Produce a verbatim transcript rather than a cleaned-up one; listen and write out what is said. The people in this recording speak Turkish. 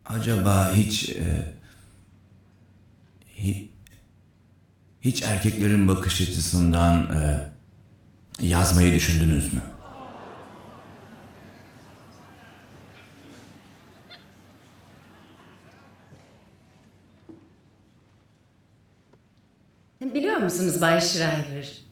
Acaba hiç, e, hi- hiç erkeklerin bakış açısından e, yazmayı düşündünüz mü? Biliyor musunuz Bay Schreiber?